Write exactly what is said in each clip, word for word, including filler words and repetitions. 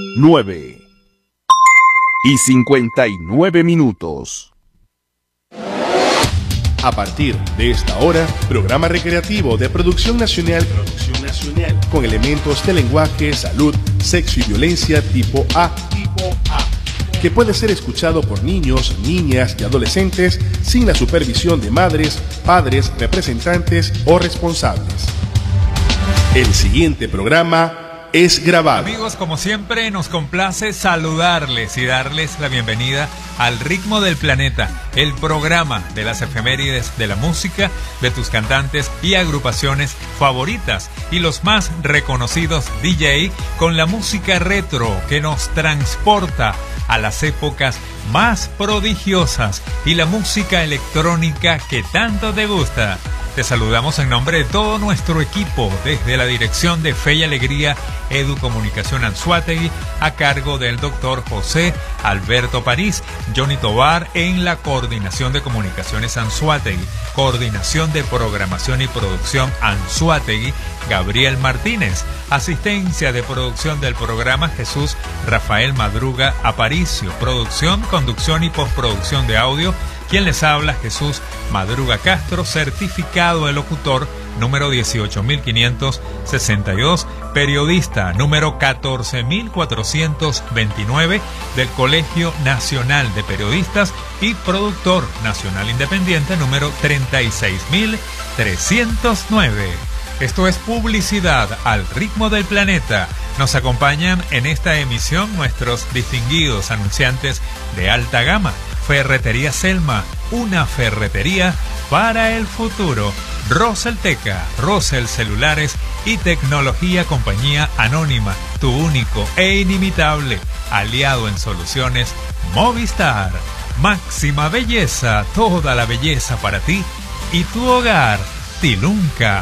nueve y cincuenta y nueve minutos. A partir de esta hora, programa recreativo de producción nacional, producción nacional con elementos de lenguaje, salud, sexo y violencia tipo A, tipo A, que puede ser escuchado por niños, niñas y adolescentes sin la supervisión de madres, padres, representantes o responsables. El siguiente programa es grabado. Amigos, como siempre, nos complace saludarles y darles la bienvenida al Ritmo del Planeta, el programa de las efemérides de la música, de tus cantantes y agrupaciones favoritas y los más reconocidos D J con la música retro que nos transporta a las épocas más prodigiosas y la música electrónica que tanto te gusta. Te saludamos en nombre de todo nuestro equipo desde la dirección de Fe y Alegría Educomunicación Anzoátegui a cargo del doctor José Alberto París, Johnny Tovar en la coordinación de comunicaciones Anzoátegui, coordinación de programación y producción Anzoátegui, Gabriel Martínez, asistencia de producción del programa Jesús Rafael Madruga Aparicio, producción, conducción y postproducción de audio. Quien les habla, Jesús Madruga Castro, certificado de locutor número dieciocho mil quinientos sesenta y dos, periodista número catorce mil cuatrocientos veintinueve del Colegio Nacional de Periodistas y productor nacional independiente número treinta y seis mil trescientos nueve. Esto es Publicidad al Ritmo del Planeta. Nos acompañan en esta emisión nuestros distinguidos anunciantes de alta gama. Ferretería Selma, una ferretería para el futuro. Roselteca, Rosel Celulares y Tecnología Compañía Anónima, tu único e inimitable aliado en soluciones Movistar. Máxima Belleza, toda la belleza para ti y tu hogar. Tilunca,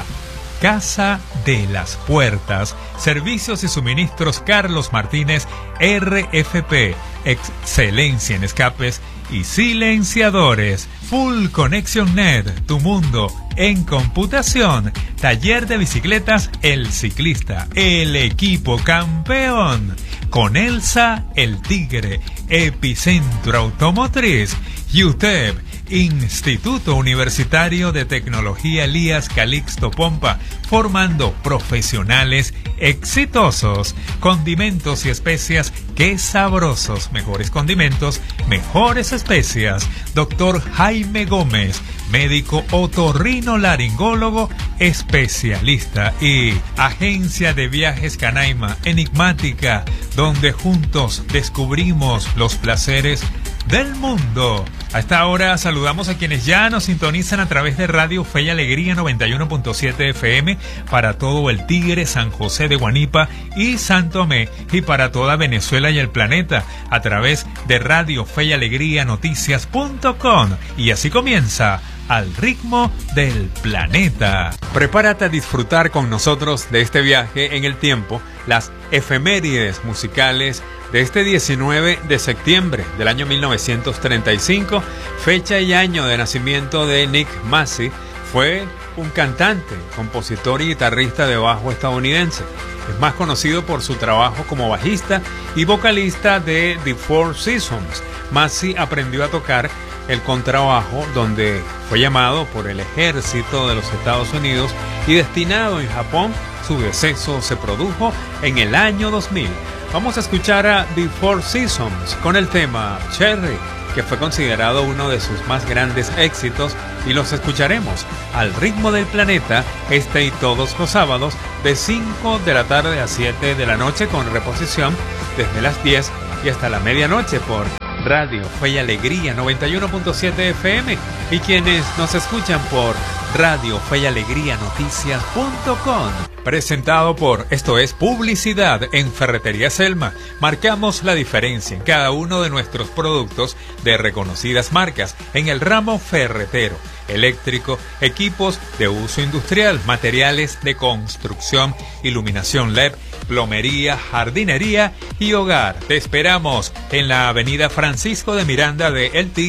Casa de las Puertas, Servicios y Suministros Carlos Martínez, R F P, excelencia en escapes y silenciadores. Full Connection Net, tu mundo en computación. Taller de bicicletas El Ciclista, el equipo campeón. Con Elsa El Tigre, Epicentro Automotriz. U T E P, Instituto Universitario de Tecnología Elías Calixto Pompa, formando profesionales exitosos. Condimentos y especias, qué sabrosos. Mejores condimentos, mejores especias. Doctor Jaime Gómez, médico otorrinolaringólogo especialista. Y Agencia de Viajes Canaima Enigmática, donde juntos descubrimos los placeres del mundo. A esta hora saludamos a quienes ya nos sintonizan a través de Radio Fe y Alegría noventa y uno punto siete F M para todo el Tigre, San José de Guanipa y Santo Tomé, y para toda Venezuela y el planeta a través de Radio Fe y Alegría Noticias punto com. Y así comienza Al Ritmo del Planeta. Prepárate a disfrutar con nosotros de este viaje en el tiempo, las efemérides musicales de este diecinueve de septiembre del año mil novecientos treinta y cinco, fecha y año de nacimiento de Nick Massey. Fue un cantante, compositor y guitarrista de bajo estadounidense. Es más conocido por su trabajo como bajista y vocalista de The Four Seasons. Massey aprendió a tocar el contrabajo, donde fue llamado por el ejército de los Estados Unidos y destinado en Japón. Su deceso se produjo en el año dos mil. Vamos a escuchar a The Four Seasons con el tema Cherry, que fue considerado uno de sus más grandes éxitos, y los escucharemos al ritmo del planeta este y todos los sábados de cinco de la tarde a siete de la noche, con reposición desde las diez y hasta la medianoche por Radio Fe y Alegría noventa y uno punto siete F M, y quienes nos escuchan por Radio Fe y Alegría Noticias punto com. Presentado por Esto es Publicidad en Ferretería Selma. Marcamos la diferencia en cada uno de nuestros productos de reconocidas marcas en el ramo ferretero, eléctrico, equipos de uso industrial, materiales de construcción, iluminación L E D, plomería, jardinería y hogar. Te esperamos en la avenida Francisco de Miranda de El Tigre,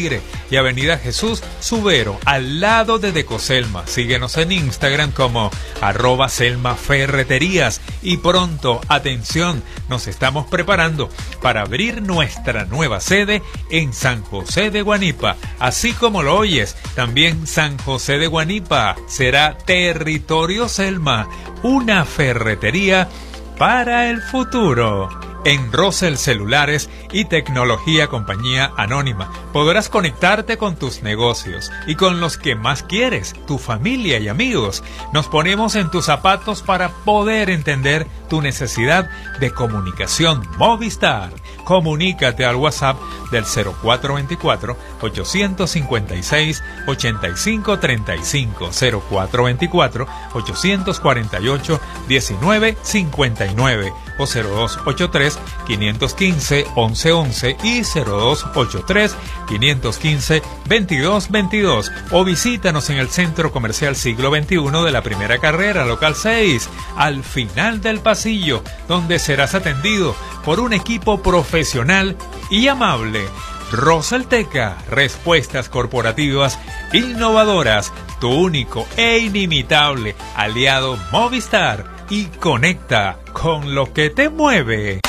y Avenida Jesús Subero, al lado de Decoselma. Síguenos en Instagram como arroba Selma Ferreterías. Y pronto, atención, nos estamos preparando para abrir nuestra nueva sede en San José de Guanipa. Así como lo oyes, también San José de Guanipa será territorio Selma, una ferretería para el futuro. En Rosel Celulares y Tecnología Compañía Anónima podrás conectarte con tus negocios y con los que más quieres, tu familia y amigos. Nos ponemos en tus zapatos para poder entender tu necesidad de comunicación. Movistar. Comunícate al WhatsApp del cero cuatro veinticuatro, ochocientos cincuenta y seis, ochenta y cinco treinta y cinco, cero cuatro veinticuatro, ochocientos cuarenta y ocho, diecinueve cincuenta y nueve o cero dos ochenta y tres, quinientos quince, once once y cero dos ochenta y tres, quinientos quince, veintidós veintidós, o visítanos en el Centro Comercial Siglo veintiuno de la Primera Carrera, local seis, al final del pasillo, donde serás atendido por un equipo profesional y amable. Rosalteca, respuestas corporativas innovadoras, tu único e inimitable aliado Movistar, y conecta con lo que te mueve.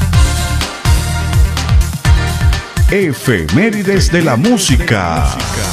Efemérides de la música.